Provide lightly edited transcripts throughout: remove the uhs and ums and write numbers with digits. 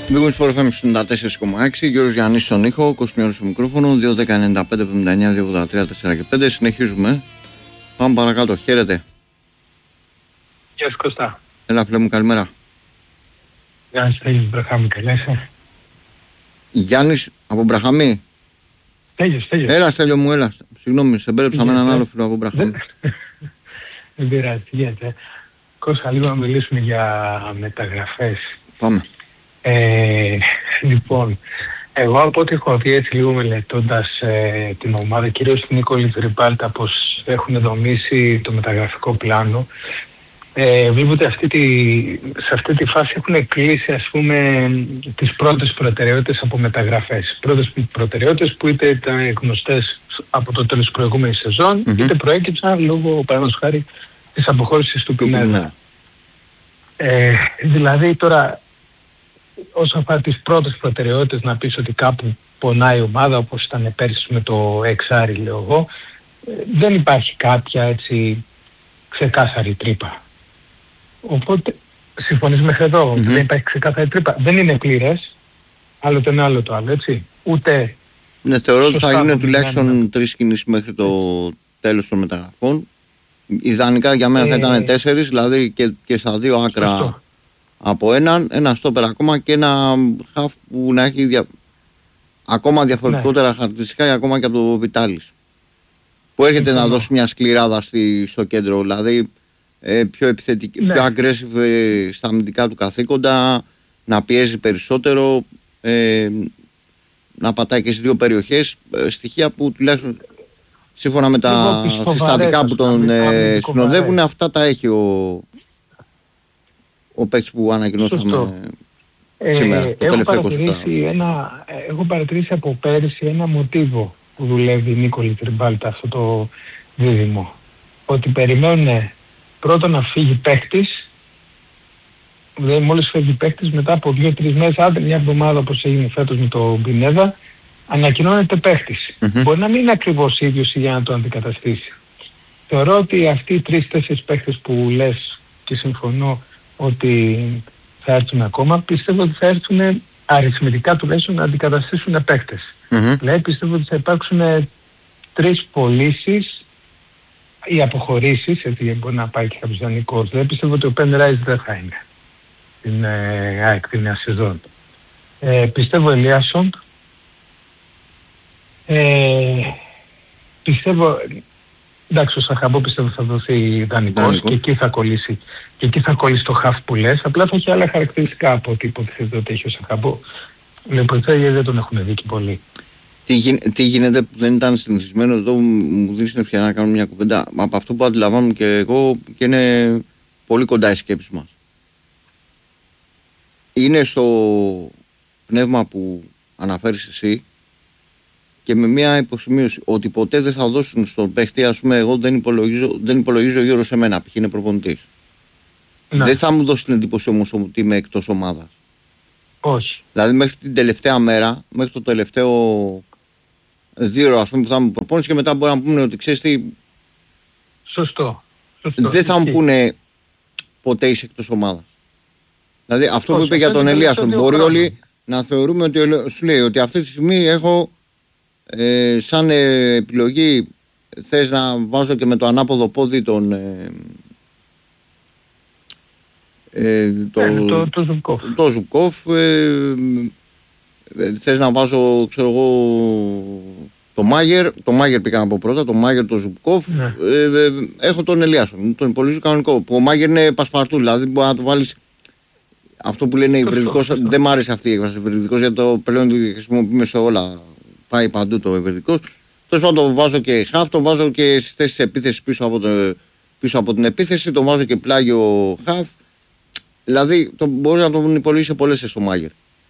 Μπήκαμε στο FM 94,6. Γιώργος Γιαννής στον ήχο, Κοσμιώρος στο μικρόφωνο, 2-10-95-79-283-4 και 5. Συνεχίζουμε. Πάμε παρακάτω. Χαίρετε. Γεια σου Κώστα. Έλα φίλε μου, καλημέρα. Γεια σου, Στέλιος Μπραχάμι, καλά είσαι? Γιάννης από Μπραχαμή. Στέλιος. Έλα Στέλιο μου, έλα. Συγγνώμη, σε μπέρδεψα με έναν άλλο φίλο από Μπραχαμή. Δεν πειράζει, γιατί. Κώστα, λίγο να μιλήσουμε για μεταγραφές. Πάμε. Λοιπόν, εγώ από ό,τι έχω δει έτσι λίγο μελετώντας την ομάδα, κυρίως την Νίκολη Τριμπάλτα, πως έχουν δομήσει το μεταγραφικό πλάνο, βλέπω ότι σε αυτή τη φάση έχουν κλείσει, ας πούμε, τις πρώτες προτεραιότητες από μεταγραφές. Πρώτες προτεραιότητες που είτε ήταν γνωστές από το τέλος της προηγούμενης σεζόν, είτε προέκυψαν λόγω, παραδείγματος χάρη, της αποχώρησης του Πινέδα. Δηλαδή τώρα, όσον αφορά τις πρώτες προτεραιότητες, να πεις ότι κάπου πονάει η ομάδα, όπως ήταν πέρσι με το Εξάρι, λέω εγώ, δεν υπάρχει κάποια έτσι ξεκάθαρη τρύπα. Οπότε, συμφωνείς μέχρι εδώ, δεν υπάρχει ξεκάθαρη τρύπα. Δεν είναι πλήρες, άλλο το ένα, άλλο το άλλο, έτσι. Ούτε... Ναι, θεωρώ ότι θα γίνουν τουλάχιστον 3 κινήσεις μέχρι το τέλος των μεταγραφών. Ιδανικά για μένα θα ήταν 4, δηλαδή και στα 2 άκρα από ένα στόπερ ακόμα και ένα χαφ που να έχει ακόμα διαφορετικότερα χαρακτηριστικά, ακόμα και από το Βιτάλης. Που έρχεται να δώσει μια σκληράδα στο κέντρο, δηλαδή πιο επιθετική, πιο aggressive στα αμυντικά του καθήκοντα, να πιέζει περισσότερο, να πατάει και στις 2 περιοχές, στοιχεία που τουλάχιστον σύμφωνα με τα συστατικά που τον συνοδεύουν, αυτά τα έχει ο παίκτης που ανακοινώσαμε σήμερα, το τελευταίο 24. Έχω παρατηρήσει από πέρυσι ένα μοτίβο που δουλεύει η Νίκολη Τριμπάλτα, αυτό το δίδυμο. Ότι περιμένουν πρώτα να φύγει παίκτης, δηλαδή μόλις φύγει παίκτης, μετά από 2-3 μέρες, άντε μια εβδομάδα όπως έγινε φέτος με το Πινέδα, ανακοινώνεται παίκτης. Μπορεί να μην είναι ακριβώς ίδιος για να το αντικαταστήσει. Θεωρώ ότι αυτοί οι 3-4 παίκτες που λες, και συμφωνώ ότι θα έρθουν ακόμα, πιστεύω ότι θα έρθουν αριθμητικά τουλάχιστον να αντικαταστήσουν παίκτες. Δηλαδή πιστεύω ότι θα υπάρξουν 3 πωλήσεις ή αποχωρήσεις, έτσι μπορεί να πάει και κάποιος δανεικός. Δηλαδή πιστεύω ότι ο Πεν Ράις δεν θα είναι στην ΑΕΚ την νέα σεζόν. Πιστεύω Ελίασον. Πιστεύω, εντάξει, ο Σαχαμπό πιστεύω θα δοθεί δανεικός και εκεί θα κολλήσει. Και εκεί θα κολλήσει το χαφ που λες, απλά θα έχει άλλα χαρακτηριστικά από ό,τι υποτίθεται ότι έχει ο Σαχαμπό. Λοιπόν, δεν τον έχουν δει και πολύ. Τι γίνεται που δεν ήταν συνηθισμένο εδώ, μου δίνει την ευκαιρία να κάνω μια κουβέντα από αυτό που αντιλαμβάνομαι και εγώ και είναι πολύ κοντά η σκέψη μας. Είναι στο πνεύμα που αναφέρεις εσύ και με μια υποσημείωση ότι ποτέ δεν θα δώσουν στον παίχτη, ας πούμε, εγώ δεν υπολογίζω γύρω σε μένα, π.χ. είναι προπονητής. Δεν θα μου δώσει την εντύπωση όμως ότι είμαι εκτός ομάδας. Όχι. Δηλαδή μέχρι την τελευταία μέρα, μέχρι το τελευταίο 2 ας πούμε που θα μου προπόνησε και μετά μπορεί να μου πούνε ότι ξέρεις τι... Σωστό. Δεν θα μου πούνε ποτέ είσαι εκτός ομάδας. Δηλαδή αυτό που είπε για τον Ελίασον, μπορεί όλοι να θεωρούμε ότι σου λέει ότι αυτή τη στιγμή έχω σαν επιλογή, θες να βάζω και με το ανάποδο πόδι τον το Ζουκόφ, θες να βάζω, ξέρω εγώ, το Μάγερ πήγα από πρώτα, το Μάγερ, το Ζουκόφ, έχω τον Ελίασον, τον υπολογίζω κανονικό, που ο Μάγερ είναι πασπαρτού, δηλαδή μπορεί να το βάλεις, αυτό που λένε υβριδικός, δεν μ' άρεσε αυτή η έκφραση υβριδικός, γιατί το πλέον χρησιμοποιούμε σε όλα, πάει παντού το υβριδικός. Τόσο πάντων το βάζω και χαφ, το βάζω και στις θέσεις επίθεσης πίσω από την επίθεση, το βάζω και πλάγιο χαφ. Δηλαδή μπορεί να τον υπολογίσει σε πολλές στο Μάγερ.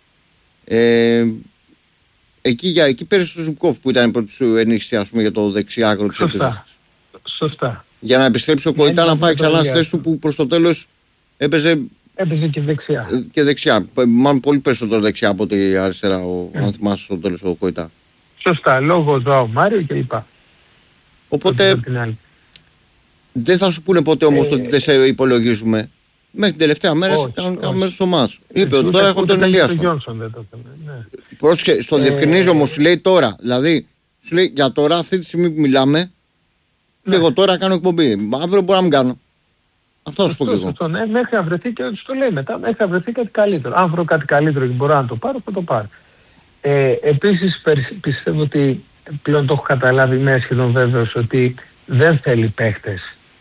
Εκεί πέρυσι στο Ζουκόφ που ήταν η πρώτη σου ενίσχυση, ας πούμε, για το δεξιά άκρο της επίθεσης. Σωστά. Για να επιστρέψει ο Κοϊτά να πάει ξανά στη θέση του που προς το τέλος έπαιζε και δεξιά. Μάλλον πολύ περισσότερο δεξιά από ότι αριστερά, αν θυμάσαι στο τέλος ο Κοϊτά. Σωστά, λόγω Ζωάου Μάριο και λοιπά. Οπότε δεν θα σου πούνε ποτέ όμως ότι δεν σε υπολογίζουμε. Μέχρι την τελευταία μέρα είσαι κανονικά μέρος της ομάδας. Είπε ότι τώρα έχω τον Ελίασον. Πρόσεχε, στο διευκρινίζω όμως, σου λέει τώρα. Δηλαδή, σου λέει για τώρα, αυτή τη στιγμή που μιλάμε, και εγώ τώρα κάνω εκπομπή. Αύριο μπορώ να μην κάνω. Αυτό θα σου πω και εγώ. Μέχρι να βρεθεί και το λέει μετά, μέχρι να βρεθεί κάτι καλύτερο. Αν βρω κάτι καλύτερο και μπορώ να το πάρω, θα το πάρω. Επίσης πιστεύω ότι πλέον το έχω καταλάβει, είμαι σχεδόν βέβαιος ότι δεν θέλει παίχτες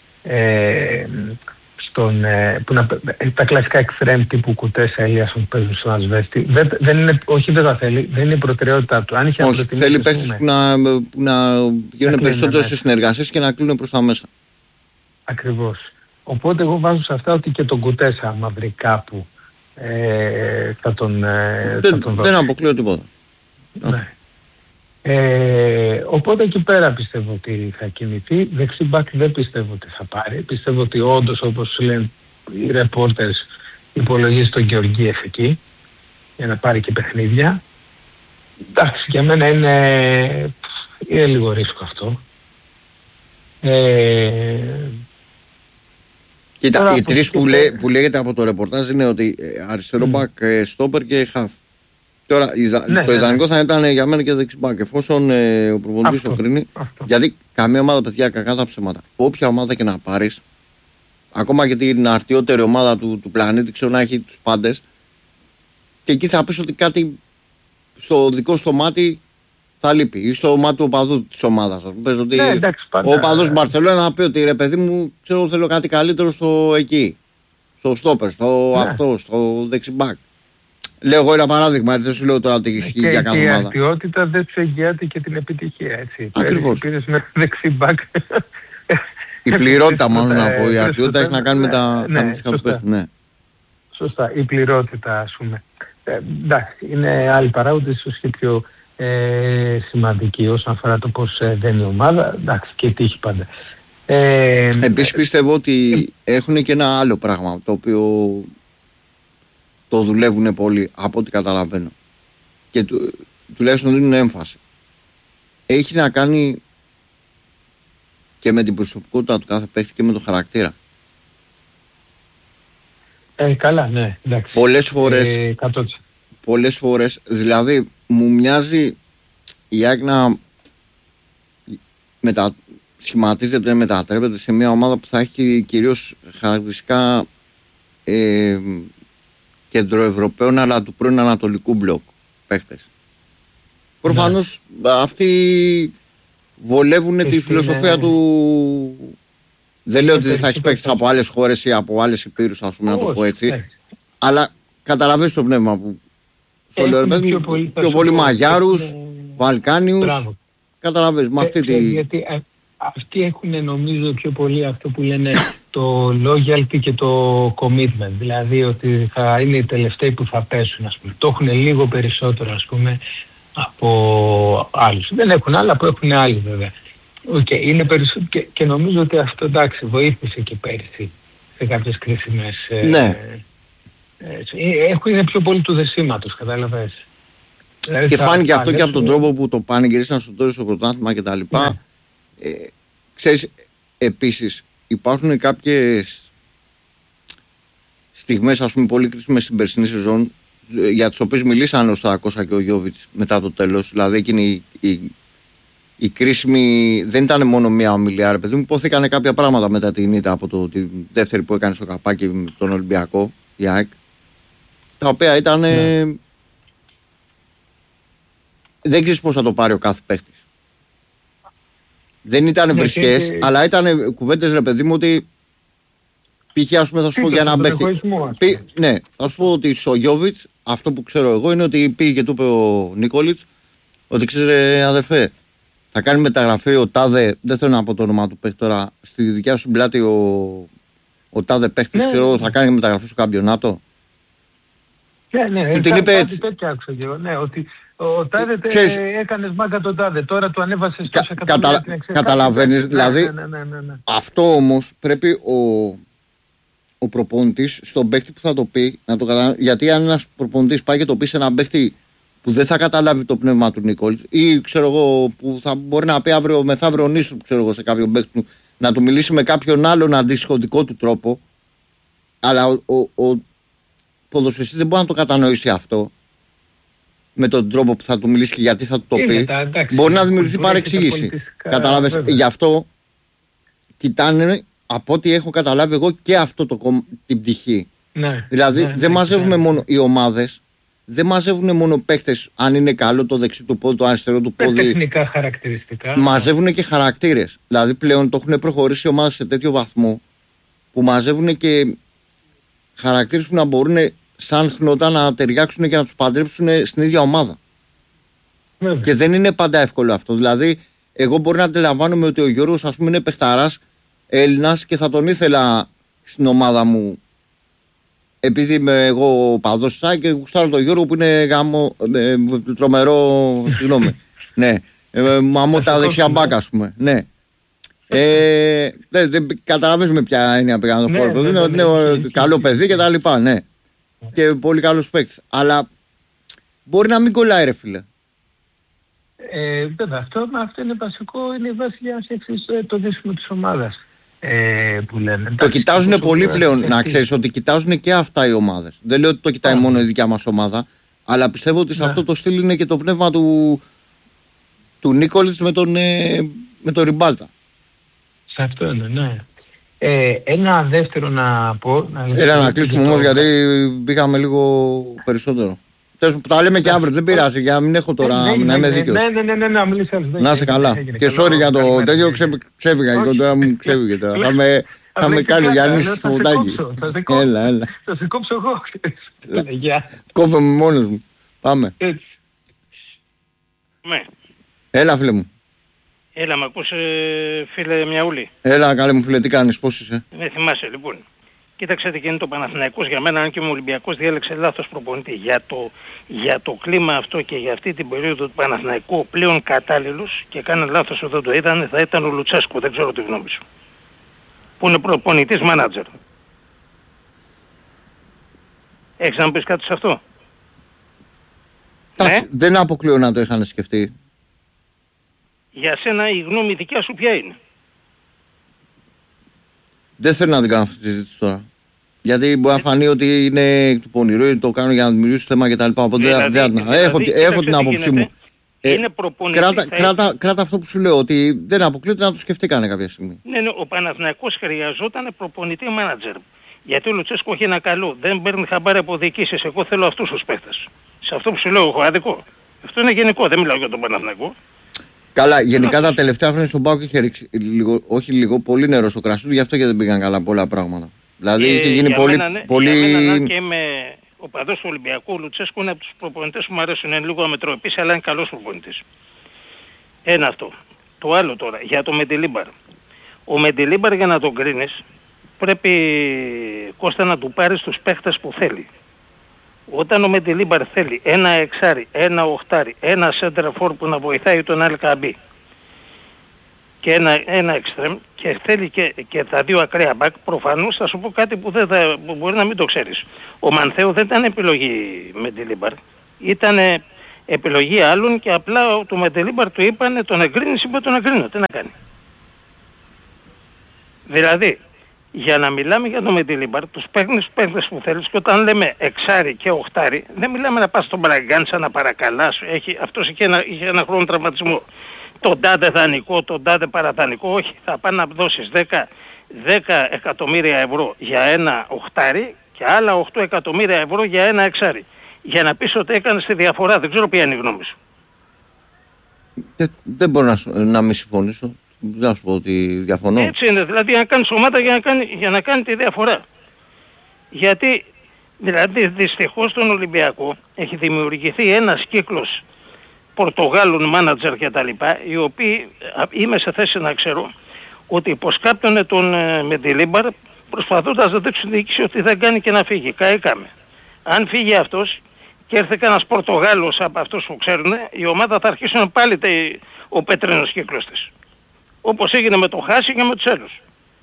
τα κλασικά εξτρέμ τύπου Κουτές, Ελίασον που παίζουν στον Ασβέστη. Όχι, δεν τα θέλει, δεν είναι η προτεραιότητά του. Αν όχι, θέλει παίχτες που να γίνουν περισσότερες συνεργασίες και να κλείνουν προς τα μέσα. Ακριβώς. Οπότε εγώ βάζω σε αυτά ότι και τον Κουτές άμα βρει κάπου θα τον δώσει. Δεν αποκλείω τίποτα. Ναι. Οπότε εκεί πέρα πιστεύω ότι θα κινηθεί. Δεξί μπακ δεν πιστεύω ότι θα πάρει. Πιστεύω ότι όντως, όπως λένε οι ρεπόρτερς, υπολογίζει τον Γεωργίεφ εκεί για να πάρει και παιχνίδια. Εντάξει, για μένα είναι λίγο ρίσκο αυτό. Κοίτα, οι τρεις που λέγεται από το ρεπορτάζ είναι ότι αριστερό μπακ, στόπερ και χαφ. Τώρα, το ιδανικό θα ήταν για μένα και δεξιμπάκ, εφόσον ο προπονητής το κρίνει. Γιατί καμία ομάδα, παιδιά, κακά τα ψέματα. Όποια ομάδα και να πάρεις, ακόμα και την αρτιότερη ομάδα του πλανήτη, ξέρω να έχει τους πάντες, και εκεί θα πεις ότι κάτι στο δικό στο μάτι θα λείπει. Ή στο μάτι του οπαδού της ομάδας. Πες ότι ο οπαδός Μπαρσελόνα να πει ότι ρε παιδί μου, ξέρω θέλω κάτι καλύτερο στο εκεί. Στο στόπερ, στο δεξιμπάκ. Λέω εγώ ένα παράδειγμα, δεν σου λέω τώρα ότι ισχύει για κάθε ομάδα. Και η αρτιότητα δεν σου εγγυάται και την επιτυχία, έτσι. Ακριβώς. Πήρες με δεξί μπακ. Η πληρότητα μάλλον από η αρτιότητα έχει να κάνει με τα αντίστοιχα που πέφτουν. Ναι. Σωστά, η πληρότητα ας πούμε. Εντάξει, είναι άλλοι παράγοντες, ίσως και πιο σημαντικοί όσον αφορά το πώς δεν είναι η ομάδα. Εντάξει, και τύχη πάντα. Επίσης πιστεύω ότι έχουν και ένα άλλο πράγμα το οποίο το δουλεύουν πολύ από ό,τι καταλαβαίνω και τουλάχιστον δίνουν έμφαση. Έχει να κάνει και με την προσωπικότητα του κάθε παίκτη και με το χαρακτήρα. Καλά, ναι, εντάξει. Πολλές φορές, δηλαδή μου μοιάζει η ΑΕΚ να σχηματίζεται, μετατρέπεται σε μια ομάδα που θα έχει κυρίως χαρακτηριστικά κεντροευρωπαίων αλλά του πρώην Ανατολικού μπλοκ παίχτες. Προφανώς αυτοί βολεύουν τη φιλοσοφία του. Δεν λέω ότι δεν θα έχεις παίχτες από άλλες χώρες ή από άλλες υπήρους, ας πούμε, να το πω έτσι. Αλλά καταλαβαίνεις το πνεύμα που στο λέω, πιο πολύ Μαγιάρους, Βαλκάνιους. Καταλαβαίνεις με αυτή τη. Γιατί αυτοί έχουν νομίζω πιο πολύ αυτό που λένε το loyalty και το commitment, δηλαδή ότι θα είναι οι τελευταίοι που θα πέσουν, ας πούμε. Το έχουν λίγο περισσότερο, ας πούμε, από άλλους. Δεν έχουν άλλα που έχουν άλλοι βέβαια. Είναι περισσότερο και νομίζω ότι αυτό, εντάξει, βοήθησε και πέρυσι σε κάποιες κρίσιμες. Ναι. Είναι πιο πολύ του δεσίματος, κατάλαβες. Δηλαδή και φάνηκε αυτό και από τον τρόπο που το πανηγυρίσαν στο τέλος στο πρωτάθλημα και τα λοιπά. Ναι. Ξέρεις, επίσης υπάρχουν κάποιες στιγμές, ας πούμε, πολύ κρίσιμες στην περσινή σεζόν, για τις οποίες μιλήσαν ο Στρακώσα και ο Γιώβιτς μετά το τέλος. Δηλαδή εκείνη η κρίσιμη δεν ήταν μόνο μία ομιλία, ρε παιδί μου, υπόθηκαν κάποια πράγματα μετά την ήττα από τη δεύτερη που έκανε στο καπάκι με τον Ολυμπιακό, η ΑΕΚ, τα οποία ήταν δεν ξέρεις πώς θα το πάρει ο κάθε παίχτης. Δεν ήταν βρισκές, αλλά ήταν κουβέντες, ρε παιδί μου, ότι π.χ. ας πούμε θα σου πω για ένα παίχτη. Ναι, θα σου πω ότι στο Γιώβιτς αυτό που ξέρω εγώ είναι ότι πήγε και του είπε ο Νίκολιτς ότι ξέρει, αδερφέ, θα κάνει μεταγραφή ο τάδε, δεν θέλω να πω το όνομα του παίχτη τώρα, στη δικιά σου πλάτη ο τάδε παίχτης, ναι, ξέρω, θα κάνει μεταγραφή στο καμπιονάτο. Ναι, την είπε έτσι. Ναι, ότι ο τάδε έκανε μάγκα τον τάδε, τώρα του ανέβασε στο εκατομμύρια. Καταλαβαίνεις, δηλαδή αυτό όμως πρέπει ο προπονητής στον παίχτη που θα το πει να το καταλάβει. Γιατί αν ένας προπονητής πάει και το πει σε έναν παίχτη που δεν θα καταλάβει το πνεύμα του Νικόλης, ή ξέρω εγώ που θα μπορεί να πει αύριο μεθαύριο νύστρου, ξέρω εγώ, σε κάποιον παίχτη του, να του μιλήσει με κάποιον άλλον αντίστοιχο δικό του τρόπο, Αλλά ο ποδοσφαιριστής δεν μπορεί να το κατανοήσει αυτό με τον τρόπο που θα του μιλήσει και γιατί θα του το πει. Μπορεί να δημιουργηθεί παρεξήγηση. Κατάλαβες. Γι' αυτό κοιτάνε, από ό,τι έχω καταλάβει εγώ, και αυτό την πτυχή. Ναι, δηλαδή δεν μαζεύουν μόνο οι ομάδες, δεν μαζεύουν μόνο παίχτες, αν είναι καλό το δεξί του πόδι, το αριστερό του πόδι. Τεχνικά χαρακτηριστικά. Μαζεύουν και χαρακτήρες. Δηλαδή πλέον το έχουν προχωρήσει οι ομάδες σε τέτοιο βαθμό που μαζεύουν και χαρακτήρες που να μπορούν σαν χνότα να ταιριάξουν και να τους παντρέψουν στην ίδια ομάδα. Βέβαια. Και δεν είναι πάντα εύκολο αυτό. Δηλαδή, εγώ μπορεί να αντιλαμβάνομαι ότι ο Γιώργος, ας πούμε, είναι παιχταράς Έλληνας και θα τον ήθελα στην ομάδα μου, επειδή είμαι εγώ παδός της και γουστάρω τον Γιώργο που είναι τρομερό, συγγνώμη. Ναι, μαμότα δεξιά μπάκα, ας πούμε. Ναι. Δεν καταλαβαίνεις με ποια έννοια πήγα να το πω. Είναι καλό παιδί και τα λοιπά, ναι. Και πολύ καλός παίκτης. Αλλά μπορεί να μην κολλάει, ρε φίλε. Βέβαια, αυτό είναι βασικό, είναι η βάση για να φτιάξεις το δίσιμο της ομάδας. Που λένε. Το κοιτάζουν πολύ πλέον, να ξέρεις ότι κοιτάζουν και αυτά οι ομάδες. Δεν λέω ότι το κοιτάει μόνο η δικιά μας ομάδα, αλλά πιστεύω ότι σε αυτό το στυλ είναι και το πνεύμα του Νίκολιτς με τον Ριμπάλτα. Σε αυτό είναι, ναι. Ένα δεύτερο να πω. Έλα να κλείσουμε όμως, γιατί πήγαμε λίγο περισσότερο. Τα λέμε και αύριο, δεν πειράζει, για να μην έχω τώρα να είμαι δίκαιος. Ναι, να μιλήσεις. Να είσαι καλά. Και sorry για το τέτοιο, ξέφυγα και τώρα μου ξέφυγε τώρα. Θα με κάνει ο Γιάννης στο φωτάκι. Έλα. Θα σε κόψω εγώ. Κόβομαι μόνος μου. Πάμε. Έλα, φίλε μου. Έλα, μ' ακούς, φίλε Μιαούλη? Έλα, καλέ μου φίλε, τι κάνεις, πώς είσαι? Ναι, θυμάσαι, λοιπόν. Κοίταξε τι γίνεται ο Παναθηναϊκός. Για μένα, αν και ο Ολυμπιακός διέλεξε λάθος προπονητή. Για το κλίμα αυτό και για αυτή την περίοδο του Παναθηναϊκού πλέον κατάλληλους, και κάνανε λάθος όταν το είδανε, θα ήταν ο Λουτσέσκο. Δεν ξέρω τη γνώμη σου. Που είναι προπονητής μάνατζερ. Έχεις να μου πεις κάτι σε αυτό? Ναι? Δεν αποκλείω να το είχαν σκεφτεί. Για σένα η γνώμη δικιά σου ποια είναι? Δεν θέλω να την κάνω αυτή τη συζήτηση τώρα. Γιατί μπορεί να φανεί ότι είναι του πονηρού ή το κάνω για να δημιουργήσω θέμα κτλ. Οπότε έχω την άποψή μου. Κράτα αυτό που σου λέω, ότι δεν αποκλείεται να το σκεφτήκανε κάποια στιγμή. Ναι, ο Παναθηναϊκός χρειαζόταν προπονητή μάνατζερ. Γιατί ο Λουτσέσκο έχει ένα καλό. Δεν παίρνει χαμπάρι από διοικήσεις. Εγώ θέλω αυτούς τους παίχτες. Σε αυτό που σου λέω έχω άδικο. Αυτό είναι γενικό. Δεν μιλάω για τον Παναθηναϊκό. Καλά, γενικά τα τελευταία χρόνια στον ΠΑΟΚ είχε ρίξει πολύ νερό στο κρασί του, γι' αυτό και δεν πήγαν καλά πολλά πράγματα. Δηλαδή είχε γίνει πολύ. Για μένα, και είμαι ο παδός του Ολυμπιακού, ο Λουτσέσκο είναι από τους προπονητές που μου αρέσουν. Είναι λίγο αμετροεπής, αλλά είναι καλός προπονητής. Ένα αυτό. Το άλλο τώρα, για το Μεντιλίμπαρ. Ο Μεντιλίμπαρ, για να τον κρίνεις, πρέπει, Κώστα, να του πάρεις τους παίχτες που θέλει. Όταν ο Μεντιλίμπαρ θέλει ένα εξάρι, ένα οχτάρι, ένα σέντρα-φορ που να βοηθάει τον Αλκαμπή και ένα εξτρέμ, και θέλει και τα δύο ακραία μπακ, προφανώς θα σου πω κάτι που μπορεί να μην το ξέρεις. Ο Μανθέου δεν ήταν επιλογή Μεντιλίμπαρ, ήταν επιλογή άλλων, και απλά του Μεντιλίμπαρ του είπανε τον εγκρίνεις, είπε τον εγκρίνω, τι να κάνει. Δηλαδή, για να μιλάμε για το Μεντιλίμπαρ, τους παίρνεις παίχτες που θέλεις, και όταν λέμε εξάρι και οχτάρι, δεν μιλάμε να πας στον Μπραγκάντσα να παρακαλάς. Αυτός είχε ένα χρόνο τραυματισμό. Τον τάδε δανεικό, τον τάδε παραδανεικό, όχι. Θα πάνε να δώσεις 10 εκατομμύρια ευρώ για ένα οχτάρι και άλλα 8 εκατομμύρια ευρώ για ένα εξάρι. Για να πεις ότι έκανες τη διαφορά. Δεν ξέρω ποια είναι η γνώμη σου. Δεν μπορώ να μην συμφωνήσω. Δεν θα σου πω ότι διαφωνώ. Έτσι είναι, δηλαδή να κάνεις ομάδα για να κάνει τη διαφορά. Γιατί, δηλαδή, δυστυχώς στον Ολυμπιακό έχει δημιουργηθεί ένας κύκλος Πορτογάλων μάνατζερ και τα λοιπά, οι οποίοι είμαι σε θέση να ξέρω ότι υποσκάπτωνε τον Μεντιλίμπαρ προσπαθώντας να δείξουν διοίκηση ότι δεν κάνει και να φύγει. Καήκαμε. Αν φύγει αυτός και έρθει κανένας Πορτογάλος από αυτούς που ξέρουν, η ομάδα θα αρχίσουν πάλι ο πέτρινος κύκλος της. Όπως έγινε με το Χάση και με τους άλλους.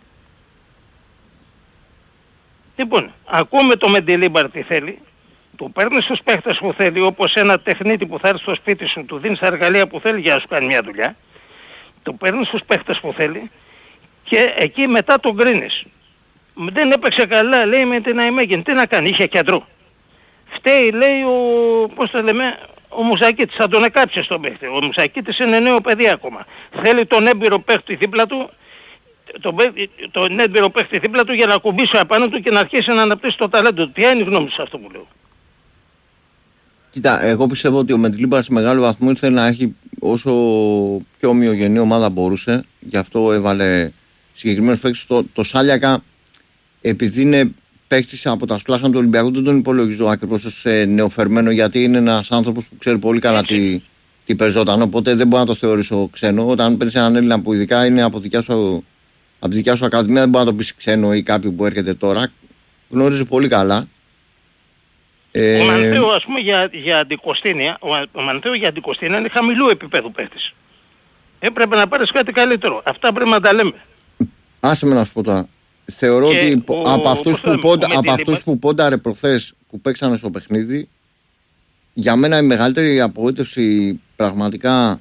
Λοιπόν, ακούμε το Μεντιλίμπαρ τι θέλει, του παίρνεις τους παίχτες που θέλει, όπως ένα τεχνίτη που θα έρθει στο σπίτι σου, του δίνεις τα εργαλεία που θέλει για να σου κάνει μια δουλειά, του παίρνεις τους παίχτες που θέλει και εκεί μετά τον κρίνεις. Δεν έπαιξε καλά, λέει, με την Αϊμέγεν. Τι να κάνει, είχε κέντρο. Φταίει, λέει, πώς το λέμε, ο Μουσακίτης, θα τον εκάψει στον παίχτη. Ο Μουσακίτης είναι νέο παιδί ακόμα. Θέλει τον έμπειρο παίχτη δίπλα του, τον έμπειρο παίχτη δίπλα του για να κουμπίσει απάνω του και να αρχίσει να αναπτύσσει το ταλέντο του. Ποια είναι η γνώμη σε αυτό που λέω? Κοίτα, εγώ πιστεύω ότι ο Μεντιλίμπαρ σε μεγάλο βαθμό ήθελε να έχει όσο πιο ομοιογενή ομάδα μπορούσε. Γι' αυτό έβαλε συγκεκριμένους παίκτες. Το Σάλιακα, επειδή είναι παίκτης από τα σπλάσια του Ολυμπιακού, δεν τον υπολογίζω ακριβώς ως νεοφερμένο, γιατί είναι ένας άνθρωπος που ξέρει πολύ καλά τι παίζονταν. Οπότε δεν μπορώ να το θεωρήσω ξένο. Όταν παίρνεις έναν Έλληνα που ειδικά είναι από τη δικιά σου ακαδημία, δεν μπορεί να το πεις ξένο ή κάποιον που έρχεται τώρα. Γνωρίζει πολύ καλά. Ο Μανθέο, ας πούμε, για αντικοστίνια, ο Μανθέο για αντικοστίνια είναι χαμηλού επίπεδου παίκτης. Έπρεπε να πάρεις κάτι καλύτερο. Αυτά πρέπει να τα λέμε. Άσε με να σου πω τώρα. Θεωρώ ότι από αυτούς που πόνταρε προχθές που παίξανε στο παιχνίδι, για μένα η μεγαλύτερη απογοήτευση πραγματικά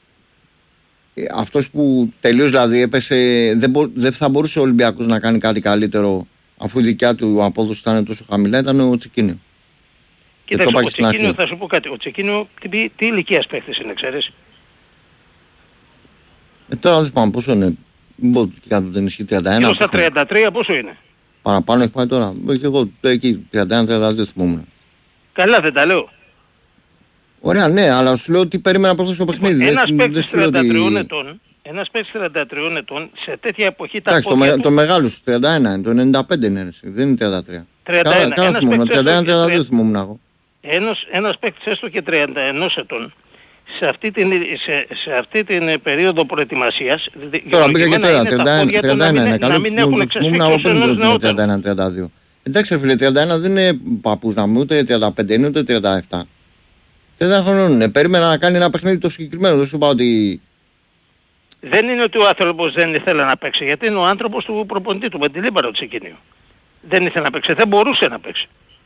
αυτός που τελείως δηλαδή έπεσε, δεν θα μπορούσε ο Ολυμπιακός να κάνει κάτι καλύτερο αφού η δικιά του απόδοση ήταν τόσο χαμηλά, ήταν ο Τσικίνιο. Κοίταξε, ο Τσικίνιο, θα σου πω κάτι, ο Τσικίνιο τι ηλικίας παίχτης είναι, ξέρεις? Τώρα δεν πάμε πόσο είναι. Μην πω ότι κάτω δεν ισχύει 31. Στα 33 πόσο είναι? Παραπάνω έχει πάει τώρα. Εγώ εκεί 31-32 θυμόμουν. Καλά δεν τα λέω. Ωραία, ναι, αλλά σου λέω ότι περίμενα προς το παιχνίδι. Ένας παίκτης 33 ετών, σε τέτοια εποχή τα πόδια του... Το μεγάλο σου 31 είναι, το 95 είναι, δεν είναι 33. Καλά θυμόμουν, 31-32 θυμόμουν εγώ. Ένας παίκτης έστω και 31 ετών, σε αυτή την περίοδο προετοιμασίας, τώρα μπήκα και τώρα, 31 είναι καλό, θυμόμουν από πριν το 31-32. Εντάξει φίλε, 31 δεν είναι παππούς να μου, ούτε 35 είναι, ούτε 37. 4 χρονών είναι. Περίμενα να κάνει ένα παιχνίδι το συγκεκριμένο. Δεν σου είπα ότι... Δεν είναι ότι ο άνθρωπος δεν ήθελε να παίξει, γιατί είναι ο άνθρωπος του προπονητή του Μεντιλίμπαρο Τσικίνιο. Δεν ήθελε να παίξει, δεν μπορούσε να παίξει.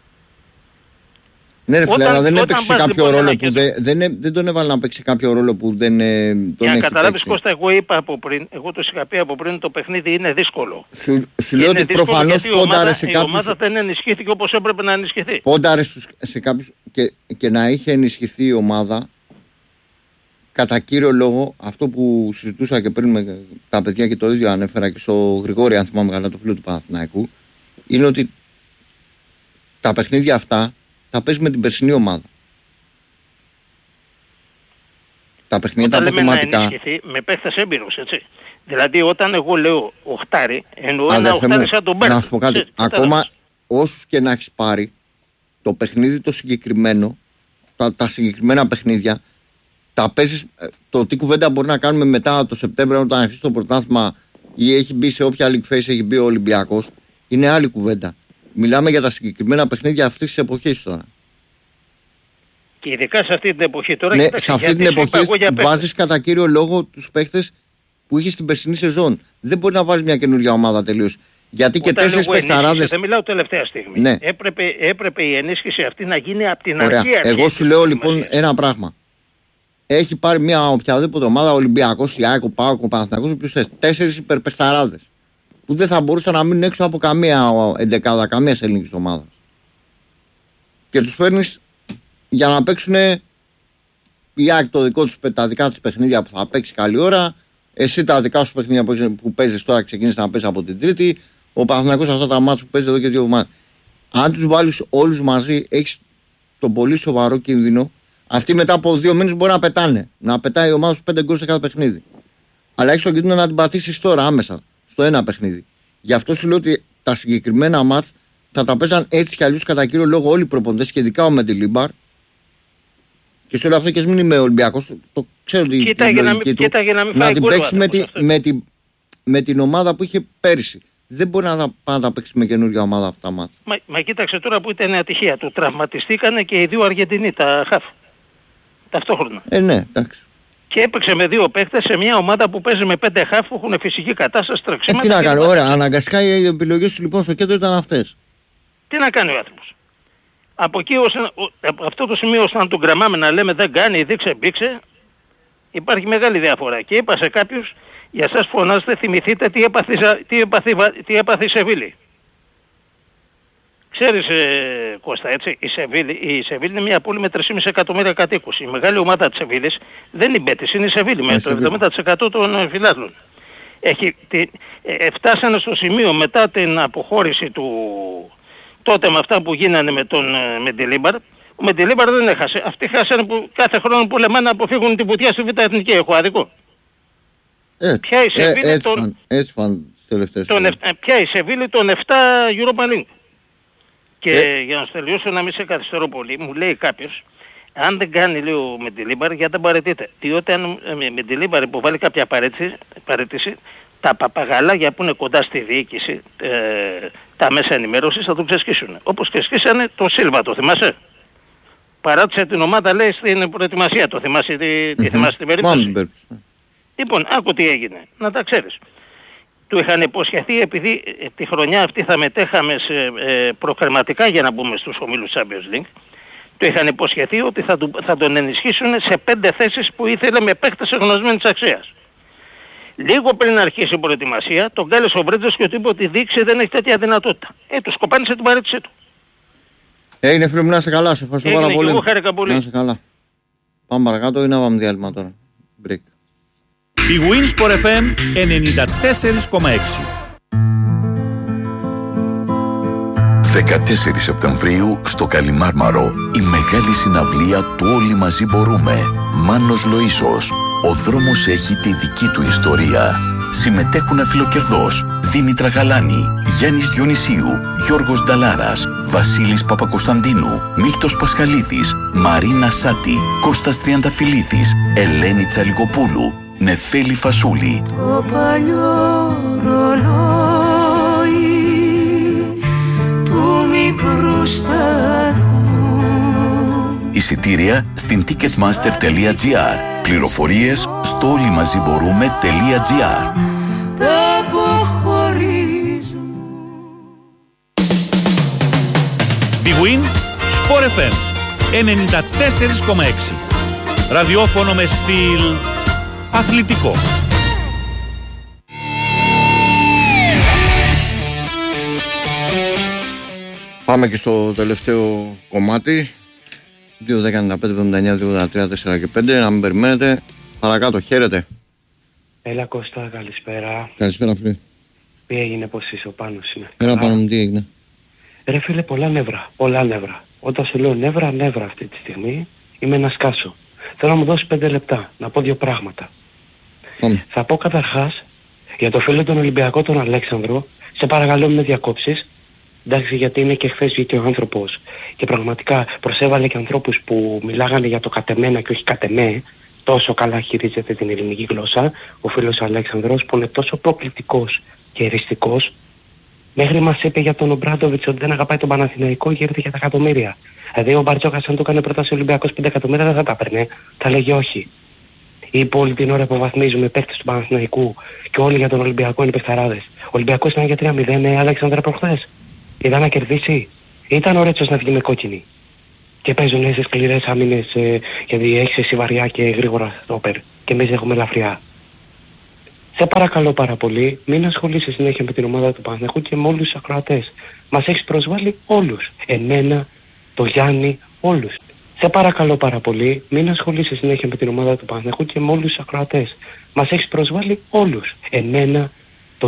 Ναι ρε φίλε, αλλά δεν έπαιξε κάποιο ρόλο που δεν τον έβαλε να παίξει κάποιο ρόλο που δεν τον έχει παίξει. Για να καταλάβεις Κώστα, εγώ το είχα πει από πριν, το παιχνίδι είναι δύσκολο. Σου λέω ότι προφανώς πόνταρε σε κάποιους... Η ομάδα δεν ενισχύθηκε όπως έπρεπε να ενισχυθεί. Πόνταρε σε κάποιους και να είχε ενισχυθεί η ομάδα, κατά κύριο λόγο, αυτό που συζητούσα και πριν με τα παιδιά και το ίδιο ανέφερα και στο Γρηγόρη, αν θυμάμαι καλά, το φίλο του Παναθηναϊκού, είναι ότι τα παιχνίδια αυτά τα παίζει με την περσινή ομάδα. Τα παιχνίδια τα αποκομματικά. Να ενισχυθεί με παίχτες έμπειρος, έτσι. Δηλαδή όταν εγώ λέω οχτάρι, εννοώ ένα οχτάρι σαν τον Μπέρκ. Να σου πω κάτι, ακόμα όσους και να έχεις πάρει, το παιχνίδι το συγκεκριμένο, τα συγκεκριμένα παιχνίδια, τα παίζεις, το τι κουβέντα μπορεί να κάνουμε μετά το Σεπτέμβριο όταν αρχίσει το πρωτάθλημα ή έχει μπει σε όποια league phase έχει μπει ο Ολυμπιακός, είναι άλλη κουβέντα. Μιλάμε για τα συγκεκριμένα παιχνίδια αυτής της εποχής τώρα. Και ειδικά σε αυτή την εποχή τώρα. Ναι, σε αυτή την εποχή βάζεις κατά κύριο λόγο τους παίχτες που είχες στην περσινή σεζόν. Δεν μπορεί να βάζεις μια καινούργια ομάδα τελείως. Γιατί και 4 παιχταράδες. Δεν μιλάω τελευταία στιγμή. Ναι. Έπρεπε η ενίσχυση αυτή να γίνει από την αρχή. Εγώ σου λέω λοιπόν ένα πράγμα. Έχει πάρει μια οποιαδήποτε ομάδα, Ολυμπιακός, η ΑΕΚ, ο ΠΑΟΚ, ο Παναθηναϊκός, ποιους θες, 4 υπερπαιχταράδες που δεν θα μπορούσαν να μείνουν έξω από καμία εντεκάδα, καμία ελληνικής ομάδας. Και τους φέρνεις για να παίξουν η ΑΕΚ τα δικά της παιχνίδια που θα παίξει καλή ώρα, εσύ τα δικά σου παιχνίδια που παίζεις τώρα ξεκίνησε να παίζει από την Τρίτη, ο Παναθηναϊκός αυτά τα μάτς που παίζει εδώ και 2 εβδομάδες. Αν τους βάλεις όλους μαζί, έχεις τον πολύ σοβαρό κίνδυνο. Αυτοί μετά από 2 μήνες μπορεί να πετάνε. Να πετάει η ομάδα σου 5 γκολ σε κάθε παιχνίδι. Αλλά έχεις τον κίνδυνο να την πατήσεις τώρα άμεσα, στο ένα παιχνίδι. Γι' αυτό σου λέω ότι τα συγκεκριμένα μάτς θα τα παίζαν έτσι κι αλλιώς κατά κύριο λόγο όλοι οι προπονητές και ειδικά ο Μεντιλίμπαρ. Και σε όλο αυτό και ας μην είμαι Ολυμπιακός, το ξέρω ότι η λογική του να την παίξει με την ομάδα που είχε πέρυσι. Δεν μπορεί να τα παίξει με καινούργια ομάδα αυτά τα μάτς. Μα κοίταξε τώρα που ήταν ατυχία του. Τραυματιστήκανε και οι 2 Αργεντινοί, τα χαφ. Ταυτόχρονα. Ναι, εντάξει. Και έπαιξε με 2 παίχτες σε μια ομάδα που παίζει με 5 χαφ που έχουν φυσική κατάσταση, τρεξίματα. Τι να κάνει, ωραία, αναγκαστικά οι επιλογές σου λοιπόν στο κέντρο ήταν αυτές. Τι να κάνει ο άνθρωπος. Από εκεί από αυτό το σημείο ώστε να τον κρεμάμε να λέμε δεν κάνει, δείξε, μπήξε, υπάρχει μεγάλη διαφορά. Και είπα σε κάποιους, για σας φωνάζετε, θυμηθείτε τι έπαθε η Σεβίλη. Ξέρεις Κώστα, έτσι, η Σεβίλη είναι μια πόλη με 3,5 εκατομμύρια κατοίκους. Η μεγάλη ομάδα της Σεβίλης δεν είναι η Μπέτις, είναι η Σεβίλη με το 70% των φιλάθλων. Φτάσανε στο σημείο μετά την αποχώρηση του τότε με αυτά που γίνανε με τον Μεντιλίμπαρ. Ο Μεντιλίμπαρ δεν έχασε. Αυτοί χάσανε που κάθε χρόνο πολεμάνε να αποφύγουν την πουτιά στη Β' Εθνική. Έχω άδικο. Ποια η Σεβίλη των 7 Europa League. Και για να σου τελειώσω, να μην σε καθυστερώ πολύ, μου λέει κάποιος, αν δεν κάνει, λέει ο Μεντιλίμπαρ, γιατί δεν παραιτείται. Διότι αν Μεντιλίμπαρ υποβάλει κάποια παρέτηση, τα παπαγαλάκια που είναι κοντά στη διοίκηση, τα μέσα ενημέρωσης θα τον ξεσκίσουν. Όπως ξεσκίσανε το Σίλβα, το θυμάσαι. Παράτησε την ομάδα, λέει, στην προετοιμασία. Το θυμάσαι, θυμάσαι την περίπτωση. Λοιπόν, άκου τι έγινε, να τα ξέρεις. Του είχαν υποσχεθεί, επειδή τη χρονιά αυτή θα μετέχαμε σε προκριματικά για να μπούμε στους ομίλους Champions League, του είχαν υποσχεθεί ότι θα τον ενισχύσουν σε 5 θέσεις που ήθελε με παίκτες εγνωσμένης αξίας. Λίγο πριν αρχίσει η προετοιμασία, τον κάλεσε ο Βρέτζος και του είπε ότι η διοίκηση δεν έχει τέτοια δυνατότητα. Του σκοπάνισε την παρέτησή του. Έγινε φίλε μου, να είσαι καλά, σε ευχαριστώ πάρα πολύ. Εγώ χάρηκα πολύ. Να είσαι καλά. Πάμε παρακάτω ή να πάμε διάλειμμα τώρα. Break. Η Winsport FM 94,6. 14 Σεπτεμβρίου στο Καλιμάρμαρο η μεγάλη συναυλία του Όλοι Μαζί Μπορούμε. Μάνος Λοΐσος. Ο δρόμος έχει τη δική του ιστορία. Συμμετέχουν αφιλοκερδός Δήμητρα Γαλάνη, Γιάννης Διονυσίου, Γιώργος Νταλάρας, Βασίλης Παπακοσταντίνου, Μίλτος Πασχαλίδης, Μαρίνα Σάτη, Κώστας Τριανταφυλλίδης, Ελένη Τσαλιγοπούλου, Νεφέλη Φασούλη. Το παλιό ρολόι του μικρού σταθμού. Εισιτήρια στην ticketmaster.gr. Πληροφορίες στο όλοιμαζιμπορούμε.gr. Big Win Sport FM 94,6. Ραδιόφωνο με στυλ αθλητικό. Πάμε και στο τελευταίο κομμάτι. 2-10-95-79-2-83-4 και 5. Να μην περιμένετε. Παρακάτω, χαίρετε. Έλα Κώστα, καλησπέρα. Καλησπέρα φίλε. Τι έγινε, πώς είσαι, ο Πάνος είναι? Έλα πάνω μου, τι έγινε? Ρε φίλε, πολλά νεύρα. Όταν σου λέω νεύρα αυτή τη στιγμή, είμαι να σκάσω. Θέλω να μου δώσεις 5 λεπτά, να πω 2 πράγματα. Πάμε. Θα πω καταρχάς, για το φίλο τον Ολυμπιακό τον Αλέξανδρο, σε παρακαλώ μην με διακόψεις. Εντάξει, γιατί είναι και χθες βγήκε ο άνθρωπος και πραγματικά προσέβαλε και ανθρώπους που μιλάγανε για το κατεμένα και όχι κατεμέ. Τόσο καλά χειρίζεται την ελληνική γλώσσα ο φίλος Αλέξανδρος, που είναι τόσο προκλητικός και εριστικός. Μέχρι μας είπε για τον Ομπράντοβιτς ότι δεν αγαπάει τον Παναθηναϊκό, γύρεται για τα εκατομμύρια. Δηλαδή ο Μπαρτζόκας αν του έκανε πρόταση Ολυμπιακός 5 εκατομμύρια δεν θα τα έπαιρνε, θα λέγει όχι. Είπε όλη την ώρα που βαθμίζουμε παίκτες του Παναθηναϊκού και όλοι για τον Ολυμπιακό είναι παιχταράδες. Ο Ολυμπιακός ήταν για 3-0, Αλέξανδρα, προχθές. Ήταν να κερδίσει. Ήταν ο Ρέτσος να βγει με κόκκινη. Και παίζουν σε σκληρές άμυνες, γιατί έχεις εσύ βαριά και γρήγορα στόπερ. Και εμείς έχουμε ελαφριά. Σε παρακαλώ πάρα πολύ, μην ασχολείσαι συνέχεια με την ομάδα του Παναθηναϊκού και με όλους τους ακροατές. Μας έχεις προσβάλει όλους. Εμένα, το Γιάννη, όλους. Σε παρακαλώ πάρα πολύ, μην ασχολείσαι συνέχεια με την ομάδα του Παναθηναϊκού και με όλους τους ακροατές. Μας έχεις προσβάλει όλους. Εμένα,